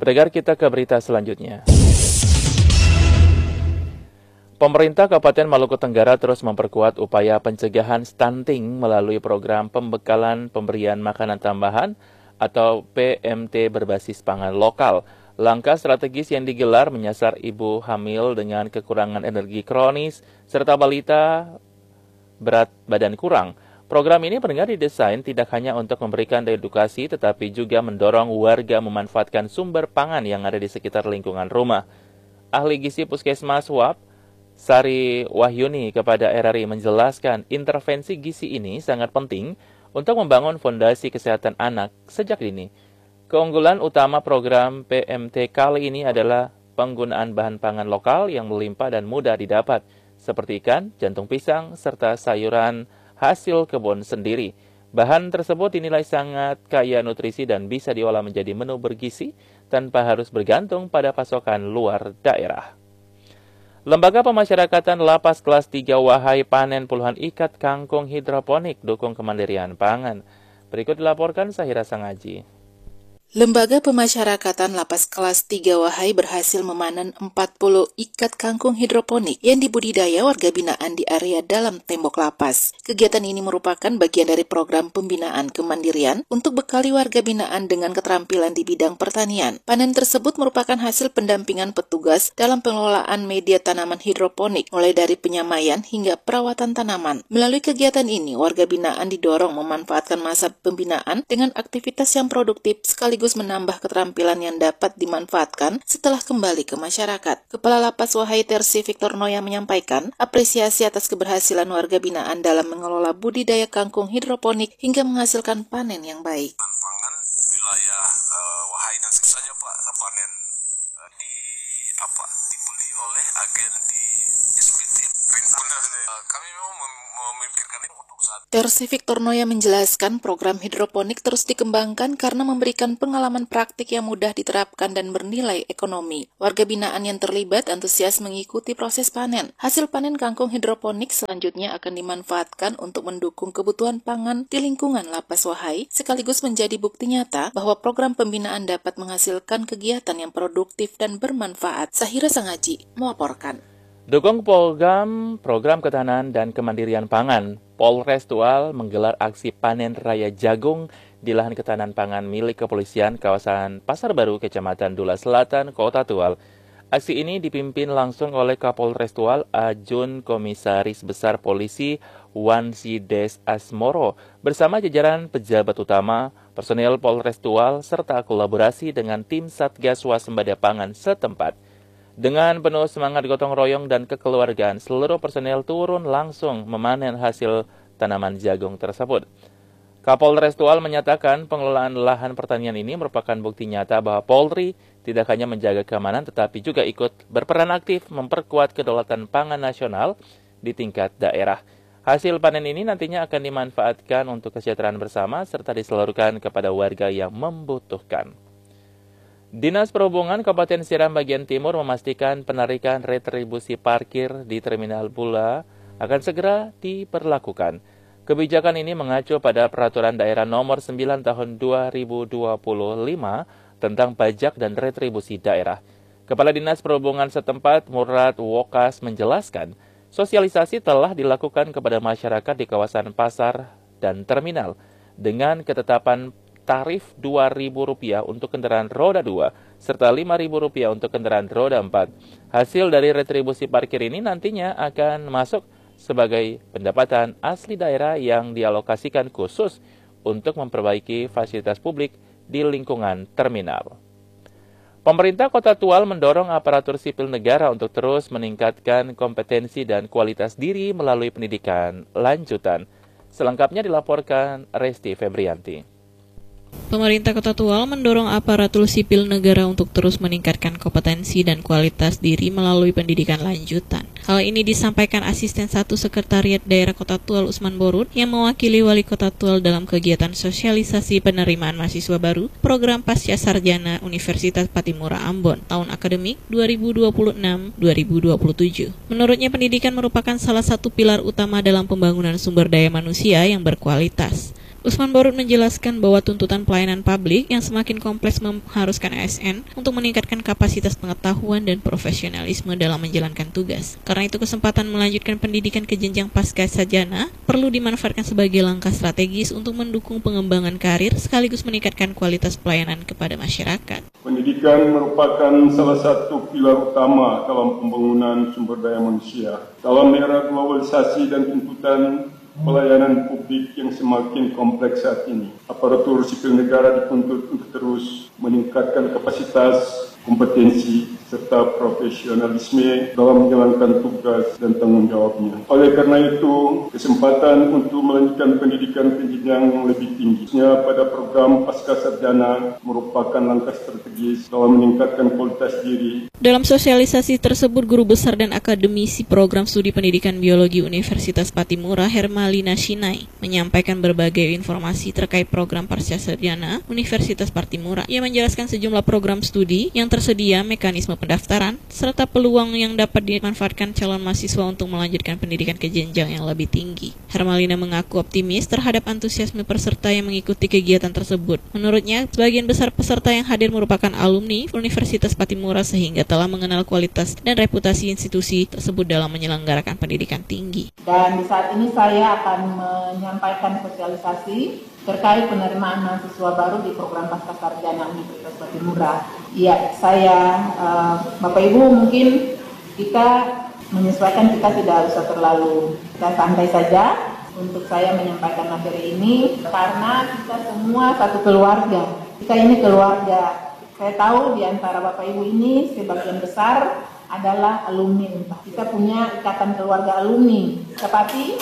Pendengar, kita ke berita selanjutnya. Pemerintah Kabupaten Maluku Tenggara terus memperkuat upaya pencegahan stunting melalui program pembekalan pemberian makanan tambahan atau PMT berbasis pangan lokal. Langkah strategis yang digelar menyasar ibu hamil dengan kekurangan energi kronis serta balita berat badan kurang. Program ini pendengar didesain tidak hanya untuk memberikan edukasi tetapi juga mendorong warga memanfaatkan sumber pangan yang ada di sekitar lingkungan rumah. Ahli gizi Puskesmas WAP Sari Wahyuni kepada RRI menjelaskan intervensi gizi ini sangat penting untuk membangun fondasi kesehatan anak sejak dini. Keunggulan utama program PMT kali ini adalah penggunaan bahan pangan lokal yang melimpah dan mudah didapat, seperti ikan, jantung pisang, serta sayuran hasil kebun sendiri. Bahan tersebut dinilai sangat kaya nutrisi dan bisa diolah menjadi menu bergizi tanpa harus bergantung pada pasokan luar daerah. Lembaga Pemasyarakatan Lapas Kelas 3 Wahai panen puluhan ikat kangkung hidroponik dukung kemandirian pangan. Berikut dilaporkan Sahira Sangaji. Lembaga Pemasyarakatan Lapas Kelas 3 Wahai berhasil memanen 40 ikat kangkung hidroponik yang dibudidaya warga binaan di area dalam tembok lapas. Kegiatan ini merupakan bagian dari program pembinaan kemandirian untuk bekali warga binaan dengan keterampilan di bidang pertanian. Panen tersebut merupakan hasil pendampingan petugas dalam pengelolaan media tanaman hidroponik, mulai dari penyamaian hingga perawatan tanaman. Melalui kegiatan ini, warga binaan didorong memanfaatkan masa pembinaan dengan aktivitas yang produktif sekaligus menambah keterampilan yang dapat dimanfaatkan setelah kembali ke masyarakat. Kepala Lapas Wahai Tersi Victor Noya menyampaikan apresiasi atas keberhasilan warga binaan dalam mengelola budidaya kangkung hidroponik hingga menghasilkan panen yang baik. Pangan wilayah Wahai dan saja Pak panen dibeli oleh agen di SPT. Kami memang memikirkan ini untuk saat. Tersi Victor Noya menjelaskan program hidroponik terus dikembangkan karena memberikan pengalaman praktik yang mudah diterapkan dan bernilai ekonomi. Warga binaan yang terlibat antusias mengikuti proses panen. Hasil panen kangkung hidroponik selanjutnya akan dimanfaatkan untuk mendukung kebutuhan pangan di lingkungan Lapas Wahai, sekaligus menjadi bukti nyata bahwa program pembinaan dapat menghasilkan kegiatan yang produktif dan bermanfaat. Sahira Sangaji melaporkan. Dukung program ketahanan dan kemandirian pangan, Polres Tual menggelar aksi panen raya jagung di lahan ketahanan pangan milik kepolisian kawasan Pasar Baru, Kecamatan Dula Selatan, Kota Tual. Aksi ini dipimpin langsung oleh Kapolres Tual, Ajun Komisaris Besar Polisi Wansides Asmoro, bersama jajaran pejabat utama, personel Polres Tual, serta kolaborasi dengan tim Satgas Wasembada Pangan setempat. Dengan penuh semangat gotong royong dan kekeluargaan, seluruh personel turun langsung memanen hasil tanaman jagung tersebut. Kapolres Tual menyatakan pengelolaan lahan pertanian ini merupakan bukti nyata bahwa Polri tidak hanya menjaga keamanan tetapi juga ikut berperan aktif memperkuat kedaulatan pangan nasional di tingkat daerah. Hasil panen ini nantinya akan dimanfaatkan untuk kesejahteraan bersama serta disalurkan kepada warga yang membutuhkan. Dinas Perhubungan Kabupaten Seram bagian Timur memastikan penarikan retribusi parkir di Terminal Bula akan segera diberlakukan. Kebijakan ini mengacu pada Peraturan Daerah Nomor 9 Tahun 2025 tentang pajak dan retribusi daerah. Kepala Dinas Perhubungan setempat Murad Wokas menjelaskan, sosialisasi telah dilakukan kepada masyarakat di kawasan pasar dan terminal dengan ketetapan tarif Rp2.000 untuk kendaraan roda 2, serta Rp5.000 untuk kendaraan roda 4. Hasil dari retribusi parkir ini nantinya akan masuk sebagai pendapatan asli daerah yang dialokasikan khusus untuk memperbaiki fasilitas publik di lingkungan terminal. Pemerintah Kota Tual mendorong aparatur sipil negara untuk terus meningkatkan kompetensi dan kualitas diri melalui pendidikan lanjutan. Selengkapnya dilaporkan Resti Febrianti. Pemerintah Kota Tual mendorong aparatur sipil negara untuk terus meningkatkan kompetensi dan kualitas diri melalui pendidikan lanjutan. Hal ini disampaikan Asisten 1 Sekretariat Daerah Kota Tual Usman Borut yang mewakili Wali Kota Tual dalam kegiatan sosialisasi penerimaan mahasiswa baru program Pasca Sarjana Universitas Patimura Ambon tahun akademik 2026-2027. Menurutnya pendidikan merupakan salah satu pilar utama dalam pembangunan sumber daya manusia yang berkualitas. Usman Borut menjelaskan bahwa tuntutan pelayanan publik yang semakin kompleks mengharuskan ASN untuk meningkatkan kapasitas pengetahuan dan profesionalisme dalam menjalankan tugas. Karena itu kesempatan melanjutkan pendidikan ke jenjang pasca sarjana perlu dimanfaatkan sebagai langkah strategis untuk mendukung pengembangan karir sekaligus meningkatkan kualitas pelayanan kepada masyarakat. Pendidikan merupakan salah satu pilar utama dalam pembangunan sumber daya manusia. Dalam era globalisasi dan tuntutan pelayanan publik yang semakin kompleks saat ini, aparatur sipil negara dituntut untuk terus meningkatkan kapasitas, kompetensi, serta profesionalisme dalam menjalankan tugas dan tanggung jawabnya. Oleh karena itu, kesempatan untuk melanjutkan pendidikan ke jenjang yang lebih tinggi, khususnya pada program pasca sarjana, merupakan langkah strategis dalam meningkatkan kualitas diri. Dalam sosialisasi tersebut, Guru Besar dan Akademisi Program Studi Pendidikan Biologi Universitas Patimura, Hermalina Shinai, menyampaikan berbagai informasi terkait program pasca sarjana Universitas Patimura. Ia menjelaskan sejumlah program studi yang tersedia, mekanisme pendaftaran, serta peluang yang dapat dimanfaatkan calon mahasiswa untuk melanjutkan pendidikan ke jenjang yang lebih tinggi. Hermalina mengaku optimis terhadap antusiasme peserta yang mengikuti kegiatan tersebut. Menurutnya, sebagian besar peserta yang hadir merupakan alumni Universitas Patimura sehingga telah mengenal kualitas dan reputasi institusi tersebut dalam menyelenggarakan pendidikan tinggi. Dan di saat ini saya akan menyampaikan sosialisasi terkait penerimaan mahasiswa baru di program pasca sarjana Universitas Patimura. Ya, Bapak Ibu, mungkin kita menyesuaikan, kita tidak usah terlalu, kita santai saja untuk saya menyampaikan materi ini karena kita semua satu keluarga. Kita ini keluarga. Saya tahu di antara Bapak Ibu ini sebagian besar adalah alumni Unpad. Kita punya ikatan keluarga alumni. Seperti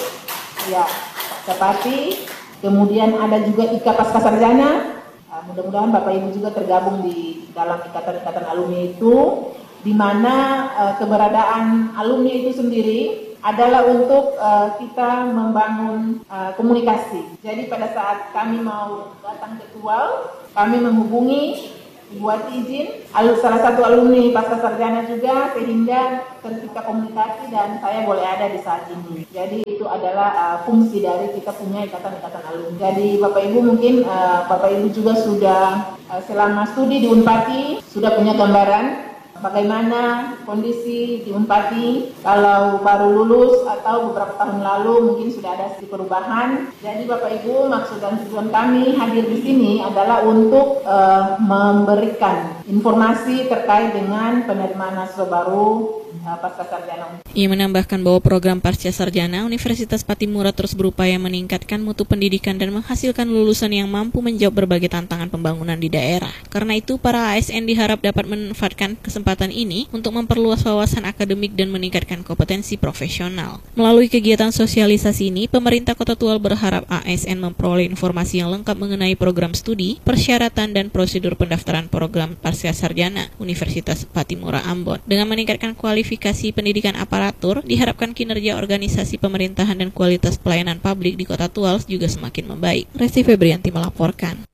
kemudian ada juga IKA pasca sarjana. Mudah-mudahan Bapak Ibu juga tergabung di dalam ikatan-ikatan alumni itu, di mana keberadaan alumni itu sendiri adalah untuk kita membangun komunikasi. Jadi pada saat kami mau datang ke Tual, kami menghubungi buat izin salah satu alumni pasca sarjana juga, sehingga tercipta komunikasi dan saya boleh ada di saat ini. Jadi itu adalah fungsi dari kita punya ikatan-ikatan alumni. Jadi Bapak Ibu mungkin Bapak Ibu juga sudah selama studi di Unpati sudah punya gambaran bagaimana kondisi di Unpati kalau baru lulus atau beberapa tahun lalu mungkin sudah ada sedikit perubahan. Jadi Bapak Ibu, maksud dan tujuan kami hadir di sini adalah untuk memberikan informasi terkait dengan penerimaan mahasiswa baru pasca sarjana. Ia menambahkan bahwa program pasca sarjana Universitas Patimura terus berupaya meningkatkan mutu pendidikan dan menghasilkan lulusan yang mampu menjawab berbagai tantangan pembangunan di daerah. Karena itu, para ASN diharap dapat memanfaatkan kesempatan ini untuk memperluas wawasan akademik dan meningkatkan kompetensi profesional. Melalui kegiatan sosialisasi ini, pemerintah Kota Tual berharap ASN memperoleh informasi yang lengkap mengenai program studi, persyaratan dan prosedur pendaftaran program pasca sarjana Universitas Patimura Ambon. Dengan meningkatkan kualifikasi pendidikan aparatur, diharapkan kinerja organisasi pemerintahan dan kualitas pelayanan publik di Kota Tual juga semakin membaik. Resti Febrianti melaporkan.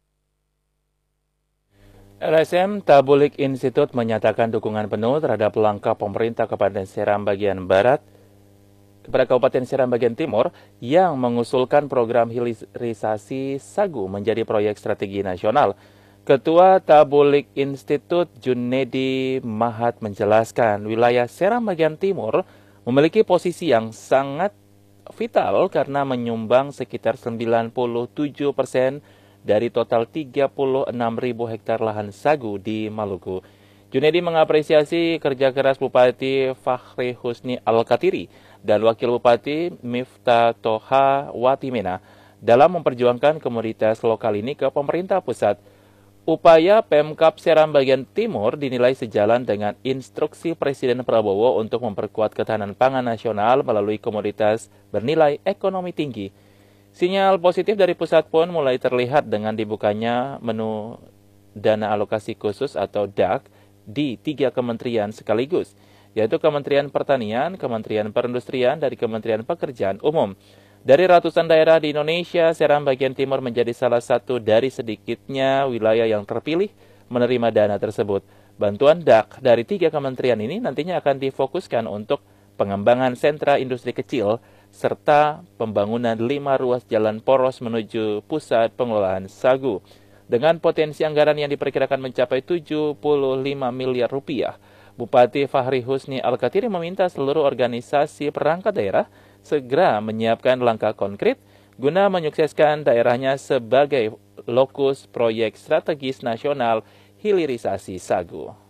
LSM Tabulik Institute menyatakan dukungan penuh terhadap langkah pemerintah Kabupaten Seram bagian Barat kepada Kabupaten Seram bagian Timur yang mengusulkan program hilirisasi sagu menjadi proyek strategi nasional. Ketua Tabulik Institute Junedi Mahat menjelaskan wilayah Seram bagian Timur memiliki posisi yang sangat vital karena menyumbang sekitar 97% dari total 36.000 hektar lahan sagu di Maluku. Junedi mengapresiasi kerja keras Bupati Fakhri Husni Al-Katiri dan Wakil Bupati Miftah Toha Watimena dalam memperjuangkan komoditas lokal ini ke pemerintah pusat. Upaya Pemkab Seram bagian Timur dinilai sejalan dengan instruksi Presiden Prabowo untuk memperkuat ketahanan pangan nasional melalui komoditas bernilai ekonomi tinggi. Sinyal positif dari pusat pun mulai terlihat dengan dibukanya menu dana alokasi khusus atau DAK di 3 kementerian sekaligus, yaitu Kementerian Pertanian, Kementerian Perindustrian, dan Kementerian Pekerjaan Umum. Dari ratusan daerah di Indonesia, Seram bagian Timur menjadi salah satu dari sedikitnya wilayah yang terpilih menerima dana tersebut. Bantuan DAK dari 3 kementerian ini nantinya akan difokuskan untuk pengembangan sentra industri kecil serta pembangunan 5 ruas jalan poros menuju pusat pengelolaan sagu. Dengan potensi anggaran yang diperkirakan mencapai 75 miliar rupiah, Bupati Fahri Husni Al-Katiri meminta seluruh organisasi perangkat daerah segera menyiapkan langkah konkret guna menyukseskan daerahnya sebagai lokus proyek strategis nasional hilirisasi sagu.